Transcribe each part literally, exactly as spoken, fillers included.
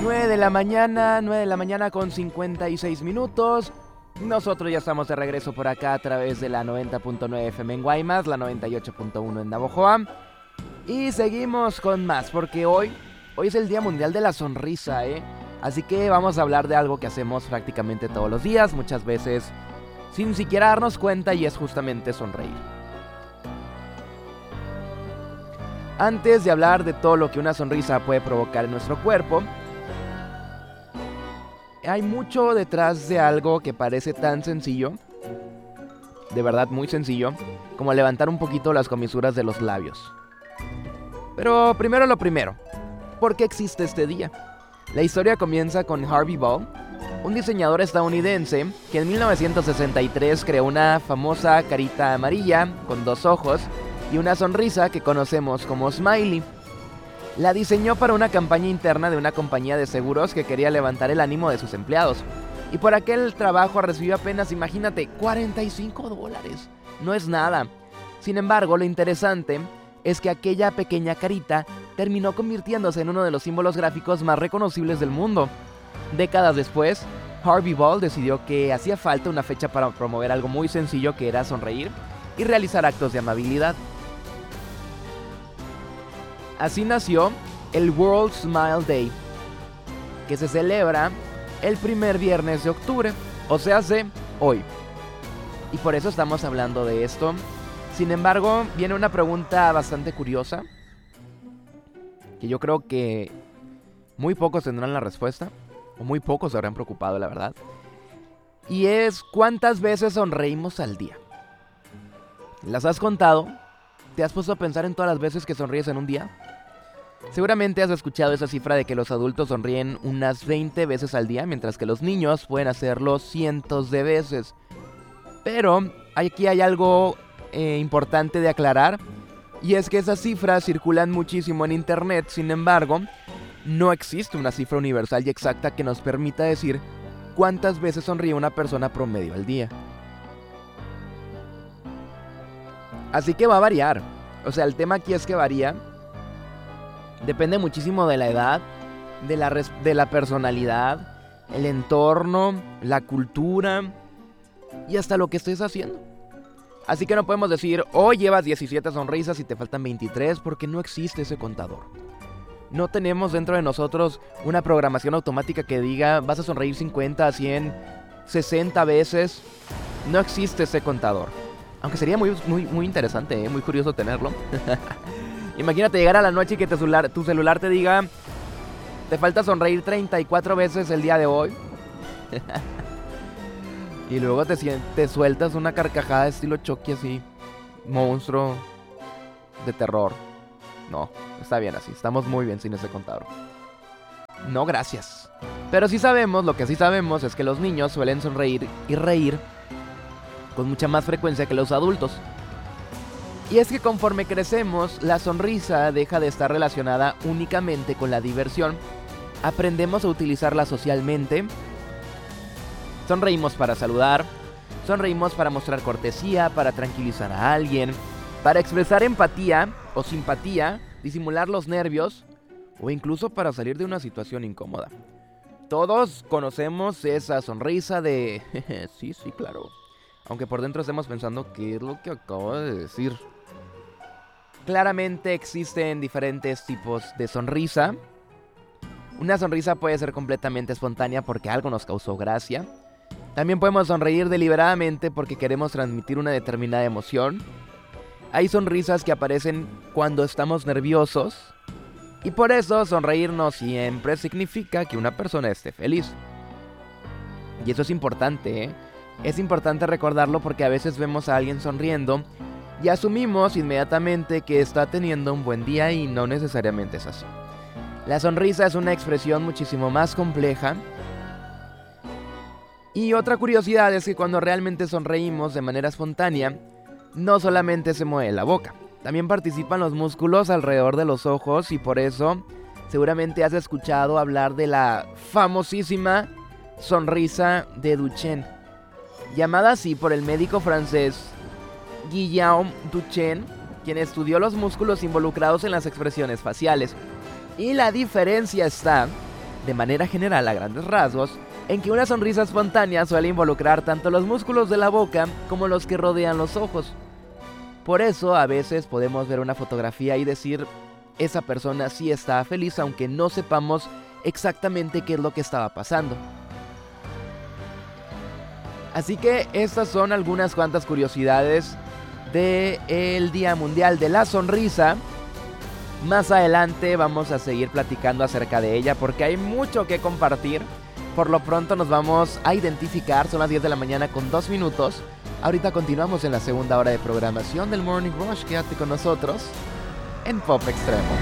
nueve de la mañana, nueve de la mañana con cincuenta y seis minutos. Nosotros ya estamos de regreso por acá a través de la noventa punto nueve F M en Guaymas, la noventa y ocho punto uno en Navojoa. Y seguimos con más, porque hoy, hoy es el Día Mundial de la Sonrisa, ¿eh? Así que vamos a hablar de algo que hacemos prácticamente todos los días, muchas veces sin siquiera darnos cuenta, y es justamente sonreír. Antes de hablar de todo lo que una sonrisa puede provocar en nuestro cuerpo, hay mucho detrás de algo que parece tan sencillo, de verdad muy sencillo, como levantar un poquito las comisuras de los labios. Pero primero lo primero, ¿por qué existe este día? La historia comienza con Harvey Ball, un diseñador estadounidense que en mil novecientos sesenta y tres creó una famosa carita amarilla con dos ojos y una sonrisa que conocemos como Smiley. La diseñó para una campaña interna de una compañía de seguros que quería levantar el ánimo de sus empleados. Y por aquel trabajo recibió apenas, imagínate, cuarenta y cinco dólares. No es nada. Sin embargo, lo interesante es que aquella pequeña carita terminó convirtiéndose en uno de los símbolos gráficos más reconocibles del mundo. Décadas después, Harvey Ball decidió que hacía falta una fecha para promover algo muy sencillo, que era sonreír y realizar actos de amabilidad. Así nació el World Smile Day, que se celebra el primer viernes de octubre, o sea, hace hoy. Y por eso estamos hablando de esto. Sin embargo, viene una pregunta bastante curiosa, que yo creo que muy pocos tendrán la respuesta, o muy pocos se habrán preocupado, la verdad. Y es, ¿cuántas veces sonreímos al día? ¿Las has contado? ¿Te has puesto a pensar en todas las veces que sonríes en un día? Seguramente has escuchado esa cifra de que los adultos sonríen unas veinte veces al día, mientras que los niños pueden hacerlo cientos de veces. Pero aquí hay algo eh, importante de aclarar, y es que esas cifras circulan muchísimo en internet. Sin embargo, no existe una cifra universal y exacta que nos permita decir cuántas veces sonríe una persona promedio al día. Así que va a variar. O sea, el tema aquí es que varía. Depende muchísimo de la edad, de la, res- de la personalidad, el entorno, la cultura y hasta lo que estés haciendo. Así que no podemos decir, hoy llevas diecisiete sonrisas y te faltan veintitrés, porque no existe ese contador. No tenemos dentro de nosotros una programación automática que diga, vas a sonreír cincuenta, cien, sesenta veces. No existe ese contador. Aunque sería muy, muy, muy interesante, ¿eh? Muy curioso tenerlo. Imagínate llegar a la noche y que tu celular, tu celular te diga, te falta sonreír treinta y cuatro veces el día de hoy. Y luego te, te sueltas una carcajada de estilo Chucky, así, monstruo de terror. No, está bien así, estamos muy bien sin ese contador. No, gracias. Pero sí sabemos, lo que sí sabemos es que los niños suelen sonreír y reír con mucha más frecuencia que los adultos. Y es que conforme crecemos, la sonrisa deja de estar relacionada únicamente con la diversión. Aprendemos a utilizarla socialmente. Sonreímos para saludar, sonreímos para mostrar cortesía, para tranquilizar a alguien, para expresar empatía o simpatía, disimular los nervios o incluso para salir de una situación incómoda. Todos conocemos esa sonrisa de sí, sí, claro. Aunque por dentro estemos pensando, ¿qué es lo que acabo de decir? Claramente existen diferentes tipos de sonrisa. Una sonrisa puede ser completamente espontánea porque algo nos causó gracia. También podemos sonreír deliberadamente porque queremos transmitir una determinada emoción. Hay sonrisas que aparecen cuando estamos nerviosos. Y por eso sonreír no siempre significa que una persona esté feliz. Y eso es importante, ¿eh? Es importante recordarlo porque a veces vemos a alguien sonriendo y asumimos inmediatamente que está teniendo un buen día, y no necesariamente es así. La sonrisa es una expresión muchísimo más compleja. Y otra curiosidad es que cuando realmente sonreímos de manera espontánea, no solamente se mueve la boca, también participan los músculos alrededor de los ojos, y por eso seguramente has escuchado hablar de la famosísima sonrisa de Duchenne, llamada así por el médico francés Guillaume Duchenne, quien estudió los músculos involucrados en las expresiones faciales. Y la diferencia está de manera general, a grandes rasgos, en que una sonrisa espontánea suele involucrar tanto los músculos de la boca como los que rodean los ojos. Por eso a veces podemos ver una fotografía y decir, esa persona sí está feliz aunque no sepamos exactamente qué es lo que estaba pasando. Así que estas son algunas cuantas curiosidades del Día Mundial de la Sonrisa. Más adelante vamos a seguir platicando acerca de ella porque hay mucho que compartir. Por lo pronto nos vamos a identificar, son las diez de la mañana con dos minutos. Ahorita continuamos en la segunda hora de programación del Morning Rush. Quédate con nosotros en Pop Extremo.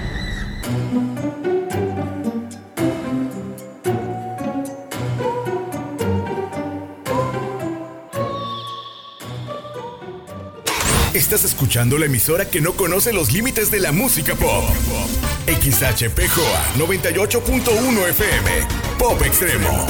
Estás escuchando la emisora que no conoce los límites de la música pop. X H P J A noventa y ocho punto uno F M. Pop Extremo.